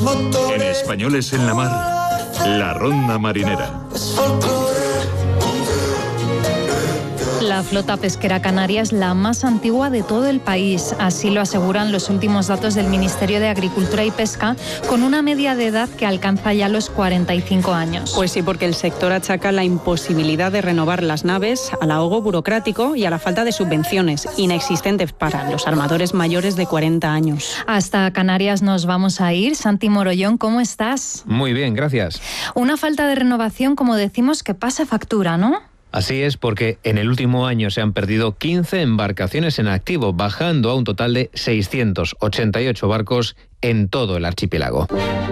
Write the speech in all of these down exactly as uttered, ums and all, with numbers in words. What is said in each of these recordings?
En Españoles en la Mar, la ronda marinera. La flota pesquera canaria es la más antigua de todo el país, así lo aseguran los últimos datos del Ministerio de Agricultura y Pesca, con una media de edad que alcanza ya los cuarenta y cinco años. Pues sí, porque el sector achaca la imposibilidad de renovar las naves al ahogo burocrático y a la falta de subvenciones inexistentes para los armadores mayores de cuarenta años. Hasta Canarias nos vamos a ir. Santi Morollón, ¿cómo estás? Muy bien, gracias. Una falta de renovación, como decimos, que pasa factura, ¿no? Así es, porque en el último año se han perdido quince embarcaciones en activo, bajando a un total de seiscientos ochenta y ocho barcos en todo el archipiélago.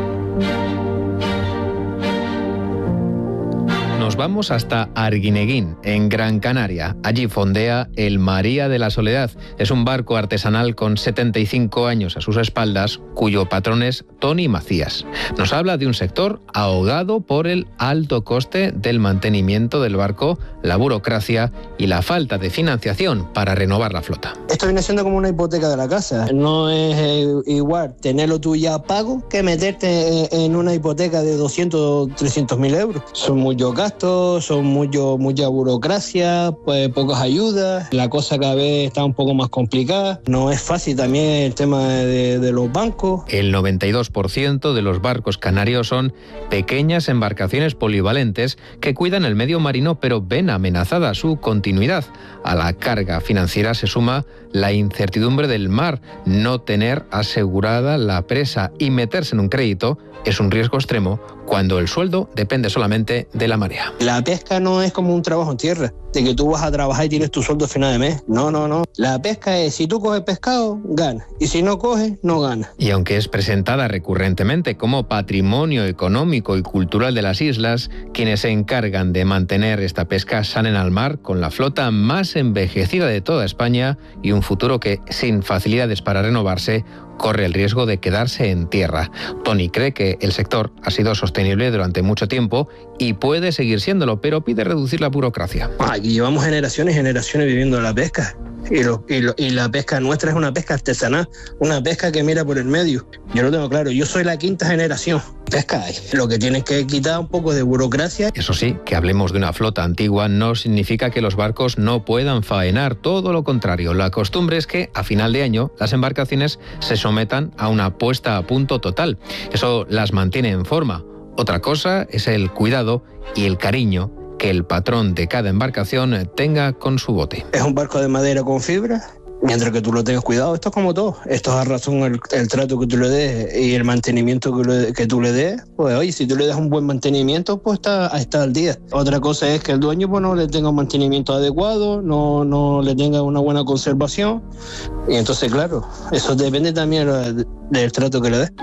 Nos vamos hasta Arguineguín, en Gran Canaria. Allí fondea el María de la Soledad. Es un barco artesanal con setenta y cinco años a sus espaldas, cuyo patrón es Tony Macías. Nos habla de un sector ahogado por el alto coste del mantenimiento del barco, la burocracia y la falta de financiación para renovar la flota. Esto viene siendo como una hipoteca de la casa. No es eh, igual tenerlo tú ya pago que meterte en una hipoteca de doscientos o trescientos mil euros. Son muchos gastos, son mucho, mucha burocracia, pues pocas ayudas. La cosa cada vez está un poco más complicada. No es fácil también el tema de, de los bancos. El noventa y dos por ciento de los barcos canarios son pequeñas embarcaciones polivalentes que cuidan el medio marino, pero ven amenazada su continuidad. A la carga financiera se suma la incertidumbre del mar. No tener asegurada la presa y meterse en un crédito es un riesgo extremo cuando el sueldo depende solamente de la marea. La pesca no es como un trabajo en tierra, de que tú vas a trabajar y tienes tu sueldo a final de mes. No, no, no. La pesca es, si tú coges pescado, ganas. Y si no coges, no ganas. Y aunque es presentada recurrentemente como patrimonio económico y cultural de las islas, quienes se encargan de mantener esta pesca salen al mar con la flota más envejecida de toda España y un futuro que, sin facilidades para renovarse, corre el riesgo de quedarse en tierra. Tony cree que el sector ha sido sostenible durante mucho tiempo y puede seguir siéndolo, pero pide reducir la burocracia. Aquí llevamos generaciones y generaciones viviendo de la pesca. Y, lo, y, lo, y la pesca nuestra es una pesca artesanal, una pesca que mira por el medio. Yo lo tengo claro, yo soy la quinta generación. Pesca hay. Lo que tienes que quitar un poco de burocracia. Eso sí, que hablemos de una flota antigua no significa que los barcos no puedan faenar, todo lo contrario. La costumbre es que a final de año las embarcaciones se sometan a una puesta a punto total. Eso las mantiene en forma. Otra cosa es el cuidado y el cariño que el patrón de cada embarcación tenga con su bote. Es un barco de madera con fibra. Mientras que tú lo tengas cuidado, esto es como todo. Esto es a razón el, el trato que tú le des y el mantenimiento que, le, que tú le des. Pues oye, si tú le das un buen mantenimiento, pues está, está al día. Otra cosa es que el dueño pues, no le tenga un mantenimiento adecuado, no, no le tenga una buena conservación. Y entonces, claro, eso depende también del, del trato que le des.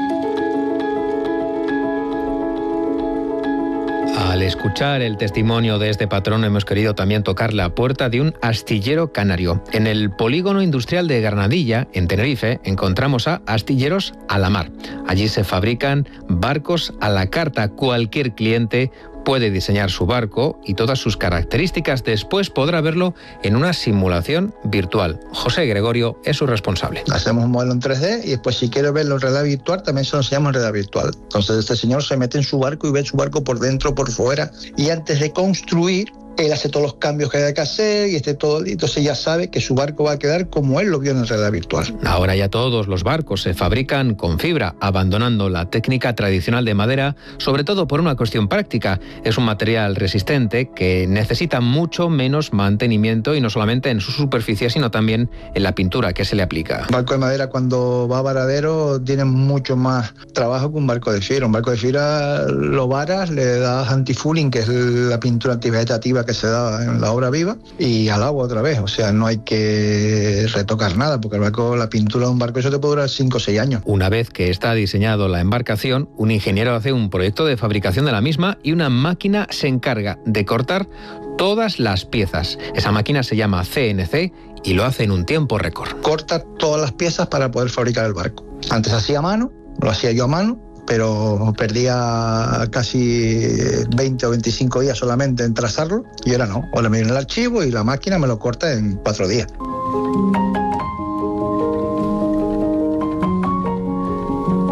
Al escuchar el testimonio de este patrón hemos querido también tocar la puerta de un astillero canario. En el polígono industrial de Granadilla, en Tenerife, encontramos a Astilleros a la Mar. Allí se fabrican barcos a la carta. Cualquier cliente puede diseñar su barco y todas sus características. Después podrá verlo en una simulación virtual. José Gregorio es su responsable. Hacemos un modelo en tres D y después si quiere verlo en realidad virtual también se nos llama realidad virtual. Entonces este señor se mete en su barco y ve su barco por dentro, por fuera, y antes de construir él hace todos los cambios que hay que hacer y esté todo, entonces ya sabe que su barco va a quedar como él lo vio en realidad virtual. Ahora ya todos los barcos se fabrican con fibra, abandonando la técnica tradicional de madera, sobre todo por una cuestión práctica. Es un material resistente que necesita mucho menos mantenimiento y no solamente en su superficie, sino también en la pintura que se le aplica. Un barco de madera cuando va a varadero tiene mucho más trabajo que un barco de fibra. Un barco de fibra lo varas, le das antifouling, que es la pintura antivegetativa que se da en la obra viva, y al agua otra vez, o sea, no hay que retocar nada, porque el barco, la pintura de un barco, eso te puede durar cinco o seis años. Una vez que está diseñado la embarcación, un ingeniero hace un proyecto de fabricación de la misma y una máquina se encarga de cortar todas las piezas. Esa máquina se llama C N C y lo hace en un tiempo récord. Corta todas las piezas para poder fabricar el barco. Antes hacía a mano, lo hacía yo a mano, pero perdía casi veinte o veinticinco días solamente en trazarlo, y ahora no. Ahora me viene el archivo y la máquina me lo corta en cuatro días. En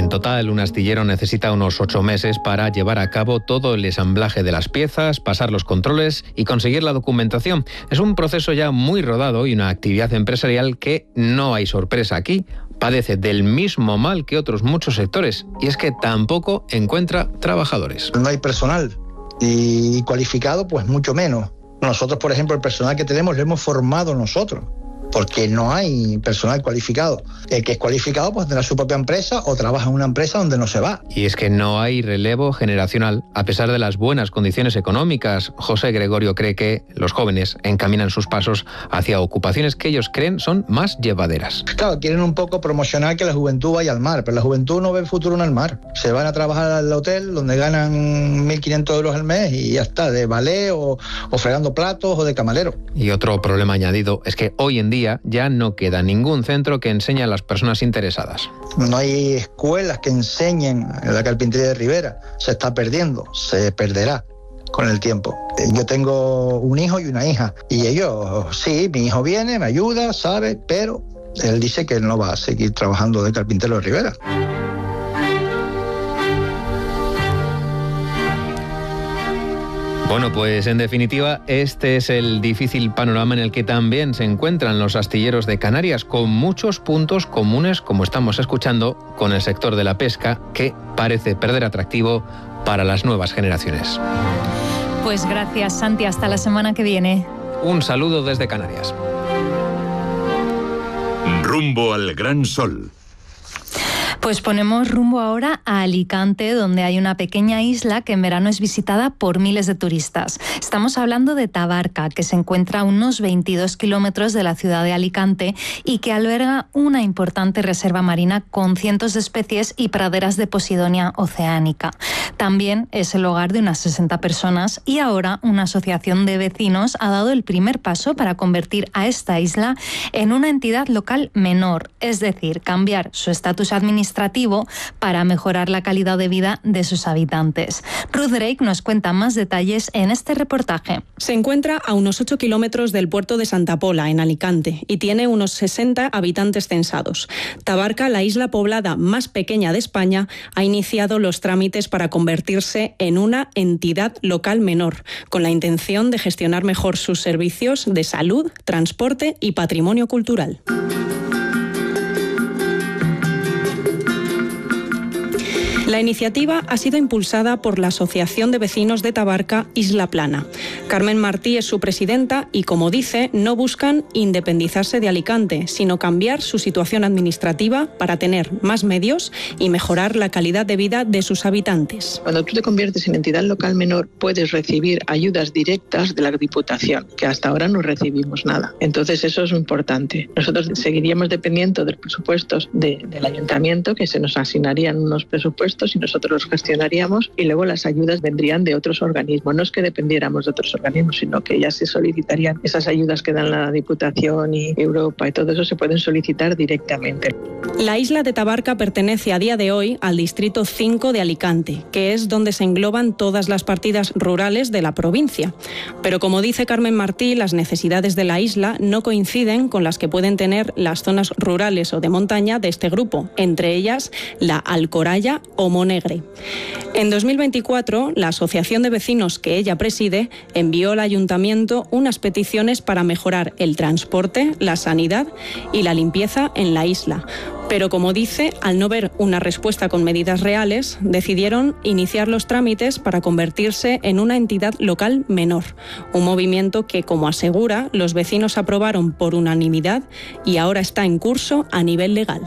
total, un astillero necesita unos ocho meses para llevar a cabo todo el ensamblaje de las piezas, pasar los controles y conseguir la documentación. Es un proceso ya muy rodado y una actividad empresarial que, no hay sorpresa aquí, padece del mismo mal que otros muchos sectores, y es que tampoco encuentra trabajadores. No hay personal y cualificado pues mucho menos. Nosotros, por ejemplo, el personal que tenemos lo hemos formado nosotros, porque no hay personal cualificado. El que es cualificado pues tendrá su propia empresa o trabaja en una empresa donde no se va. Y es que no hay relevo generacional, a pesar de las buenas condiciones económicas. José Gregorio cree que los jóvenes encaminan sus pasos hacia ocupaciones que ellos creen son más llevaderas. Claro, quieren un poco promocionar que la juventud vaya al mar, pero la juventud no ve futuro en el mar. Se van a trabajar al hotel donde ganan mil quinientos euros al mes y ya está, de ballet o, o fregando platos o de camarero. Y otro problema añadido es que hoy en día ya no queda ningún centro que enseñe a las personas interesadas. No hay escuelas que enseñen la carpintería de Ribera. Se está perdiendo, se perderá con el tiempo. Yo tengo un hijo y una hija y ellos, sí, mi hijo viene, me ayuda, sabe, pero él dice que no va a seguir trabajando de carpintero de Ribera. Bueno, pues en definitiva, este es el difícil panorama en el que también se encuentran los astilleros de Canarias, con muchos puntos comunes, como estamos escuchando, con el sector de la pesca, que parece perder atractivo para las nuevas generaciones. Pues gracias, Santi. Hasta la semana que viene. Un saludo desde Canarias. Rumbo al Gran Sol. Pues ponemos rumbo ahora a Alicante, donde hay una pequeña isla que en verano es visitada por miles de turistas. Estamos hablando de Tabarca, que se encuentra a unos veintidós kilómetros de la ciudad de Alicante y que alberga una importante reserva marina con cientos de especies y praderas de Posidonia oceánica. También es el hogar de unas sesenta personas y ahora una asociación de vecinos ha dado el primer paso para convertir a esta isla en una entidad local menor, es decir, cambiar su estatus administrativo para mejorar la calidad de vida de sus habitantes. Ruth Drake nos cuenta más detalles en este reportaje. Se encuentra a unos ocho kilómetros del puerto de Santa Pola, en Alicante, y tiene unos sesenta habitantes censados. Tabarca, la isla poblada más pequeña de España, ha iniciado los trámites para convertirse en una entidad local menor, con la intención de gestionar mejor sus servicios de salud, transporte y patrimonio cultural. La iniciativa ha sido impulsada por la Asociación de Vecinos de Tabarca Isla Plana. Carmen Martí es su presidenta y, como dice, no buscan independizarse de Alicante, sino cambiar su situación administrativa para tener más medios y mejorar la calidad de vida de sus habitantes. Cuando tú te conviertes en entidad local menor, puedes recibir ayudas directas de la Diputación, que hasta ahora no recibimos nada. Entonces eso es importante. Nosotros seguiríamos dependiendo de los presupuestos de, del Ayuntamiento, que se nos asignarían unos presupuestos y nosotros los gestionaríamos, y luego las ayudas vendrían de otros organismos. No es que dependiéramos de otros organismos, sino que ya se solicitarían esas ayudas que dan la Diputación y Europa y todo eso se pueden solicitar directamente. La isla de Tabarca pertenece a día de hoy al distrito cinco de Alicante, que es donde se engloban todas las partidas rurales de la provincia. Pero como dice Carmen Martí, las necesidades de la isla no coinciden con las que pueden tener las zonas rurales o de montaña de este grupo, entre ellas la Alcoraya o Monegre. En dos mil veinticuatro, la asociación de vecinos que ella preside envió al ayuntamiento unas peticiones para mejorar el transporte, la sanidad y la limpieza en la isla. Pero, como dice, al no ver una respuesta con medidas reales, decidieron iniciar los trámites para convertirse en una entidad local menor. Un movimiento que, como asegura, los vecinos aprobaron por unanimidad y ahora está en curso a nivel legal.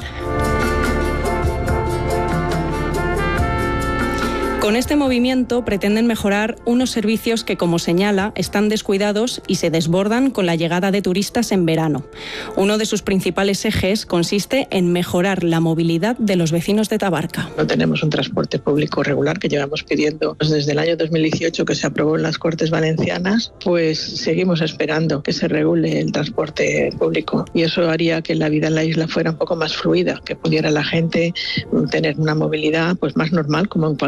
Con este movimiento pretenden mejorar unos servicios que, como señala, están descuidados y se desbordan con la llegada de turistas en verano. Uno de sus principales ejes consiste en mejorar la movilidad de los vecinos de Tabarca. No tenemos un transporte público regular que llevamos pidiendo desde el año dos mil dieciocho, que se aprobó en las Cortes Valencianas, pues seguimos esperando que se regule el transporte público, y eso haría que la vida en la isla fuera un poco más fluida, que pudiera la gente tener una movilidad pues más normal como en cualquier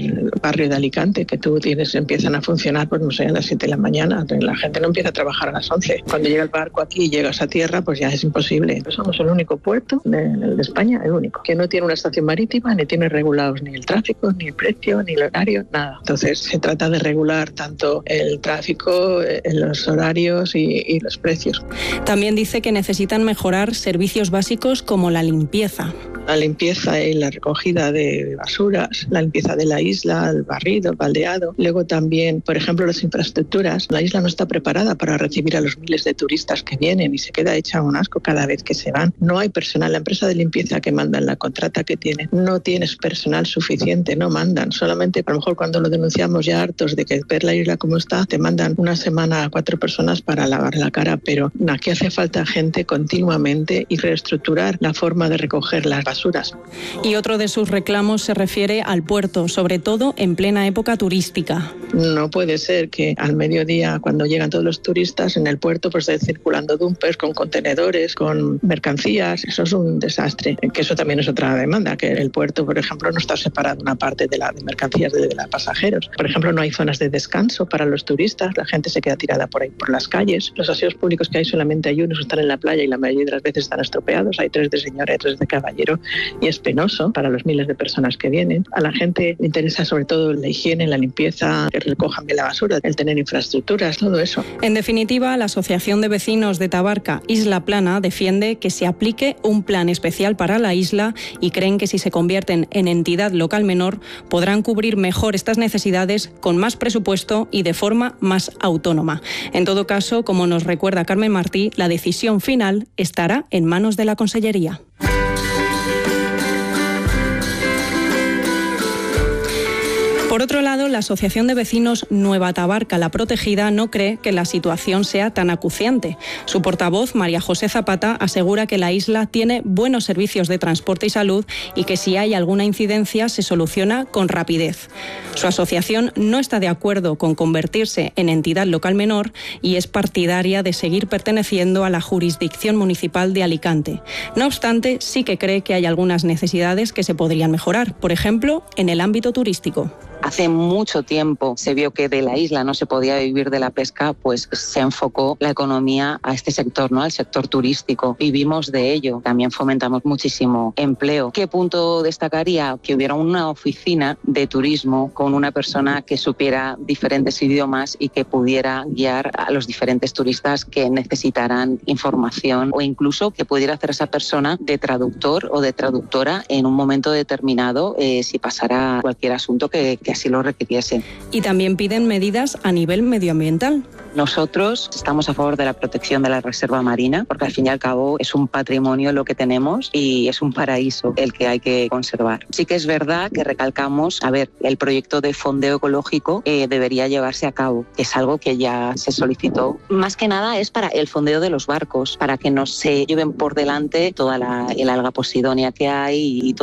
el barrio de Alicante, que tú tienes, empiezan a funcionar, pues no sé, a las siete de la mañana, la gente no empieza a trabajar a las once. Cuando llega el barco aquí y llegas a tierra, pues ya es imposible. Somos el único puerto de, de España, el único, que no tiene una estación marítima, ni tiene regulados ni el tráfico, ni el precio, ni el horario, nada. Entonces se trata de regular tanto el tráfico, los horarios y, y los precios. También dice que necesitan mejorar servicios básicos como la limpieza. La limpieza y la recogida de basuras, la limpieza de la isla, el barrido, el baldeado. Luego también, por ejemplo, las infraestructuras. La isla no está preparada para recibir a los miles de turistas que vienen y se queda hecha un asco cada vez que se van. No hay personal. La empresa de limpieza que mandan, la contrata que tiene, no tienes personal suficiente, no mandan. Solamente, a lo mejor cuando lo denunciamos ya hartos de que ver la isla como está, te mandan una semana a cuatro personas para lavar la cara, pero aquí hace falta gente continuamente y reestructurar la forma de recoger las basuras. Y otro de sus reclamos se refiere al puerto, sobre todo en plena época turística. No puede ser que al mediodía, cuando llegan todos los turistas, en el puerto pues estén circulando dumpers con contenedores, con mercancías. Eso es un desastre, que eso también es otra demanda, que el puerto, por ejemplo, no está separado una parte de la de mercancías de, de la pasajeros. Por ejemplo, no hay zonas de descanso para los turistas, la gente se queda tirada por ahí por las calles. Los aseos públicos que hay solamente hay unos, están en la playa y la mayoría de las veces están estropeados. Hay tres de señora y tres de caballero y es penoso para los miles de personas que vienen. A la gente le interesa sobre todo la higiene, la limpieza, que recojan bien la basura, el tener infraestructuras, todo eso. En definitiva, la Asociación de Vecinos de Tabarca Isla Plana defiende que se aplique un plan especial para la isla y creen que si se convierten en entidad local menor podrán cubrir mejor estas necesidades con más presupuesto y de forma más autónoma. En todo caso, como nos recuerda Carmen Martí, la decisión final estará en manos de la Consellería. Por otro lado, la Asociación de Vecinos Nueva Tabarca La Protegida no cree que la situación sea tan acuciante. Su portavoz, María José Zapata, asegura que la isla tiene buenos servicios de transporte y salud y que si hay alguna incidencia se soluciona con rapidez. Su asociación no está de acuerdo con convertirse en entidad local menor y es partidaria de seguir perteneciendo a la jurisdicción municipal de Alicante. No obstante, sí que cree que hay algunas necesidades que se podrían mejorar, por ejemplo, en el ámbito turístico. Hace mucho tiempo se vio que de la isla no se podía vivir de la pesca, pues se enfocó la economía a este sector, ¿no? Al sector turístico. Vivimos de ello, también fomentamos muchísimo empleo. ¿Qué punto destacaría? Que hubiera una oficina de turismo con una persona que supiera diferentes idiomas y que pudiera guiar a los diferentes turistas que necesitaran información, o incluso que pudiera hacer esa persona de traductor o de traductora en un momento determinado eh, si pasara cualquier asunto que, que así lo requiriese. Y también piden medidas a nivel medioambiental. Nosotros estamos a favor de la protección de la reserva marina, porque al fin y al cabo es un patrimonio lo que tenemos y es un paraíso el que hay que conservar. Sí que es verdad que recalcamos, a ver, el proyecto de fondeo ecológico eh, debería llevarse a cabo, que es algo que ya se solicitó. Más que nada es para el fondeo de los barcos, para que no se lleven por delante toda la, el alga posidonia que hay y